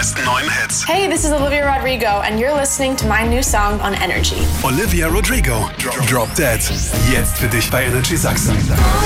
meisten neuen Hits. Hey, this is Olivia Rodrigo and you're listening to my new song on Energy. Olivia Rodrigo, Drop Dead. Jetzt für dich bei Energy Sachsen.